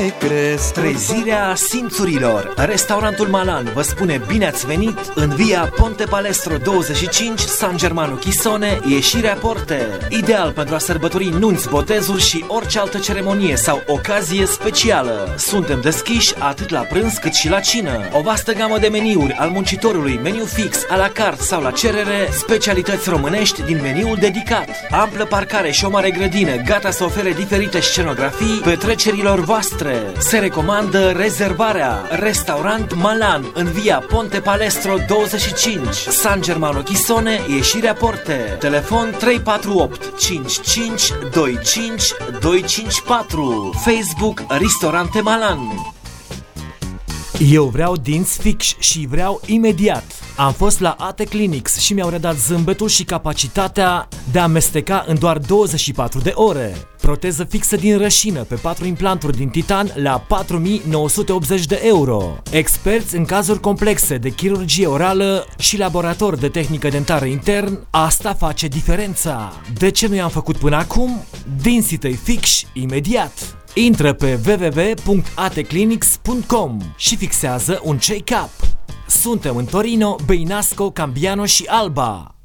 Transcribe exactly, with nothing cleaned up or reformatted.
Trezirea simțurilor. Restaurantul Malan vă spune bine ați venit în via Ponte Palestro douăzeci și cinci, San Germano Chisone, ieșirea Porte. Ideal pentru a sărbători nunți, botezuri și orice altă ceremonie sau ocazie specială. Suntem deschiși atât la prânz cât și la cină. O vastă gamă de meniuri al muncitorului, meniu fix, a la carte sau la cerere, specialități românești din meniul dedicat. Amplă parcare și o mare grădină, gata să ofere diferite scenografii petrecerilor voastre. Se recomandă rezervarea. Restaurant Malan în via Ponte Palestro douăzeci și cinci, San Germano Chisone, ieșirea Porte. Telefon trei patru opt cinci cinci doi cinci doi cinci patru. Facebook Ristorante Malan. Eu vreau dinți fix și vreau imediat. Am fost la A T Clinics și mi-au redat zâmbetul și capacitatea de a mesteca în doar douăzeci și patru de ore. Proteză fixă din rășină pe patru implanturi din titan la patru mii nouă sute optzeci de euro. Experți în cazuri complexe de chirurgie orală și laborator de tehnică dentară intern, asta face diferența. De ce nu i-am făcut până acum? Dinții tăi fix imediat. Intră pe w w w punct a t clinics punct com și fixează un check-up. Suntem în Torino, Beinasco, Cambiano și Alba.